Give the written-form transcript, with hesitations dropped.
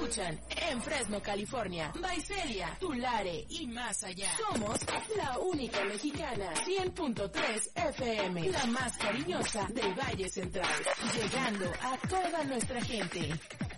escuchan en Fresno, California, Visalia, Tulare y más allá. Somos la única mexicana, 100.3 FM, la más cariñosa del Valle Central, llegando a toda nuestra gente.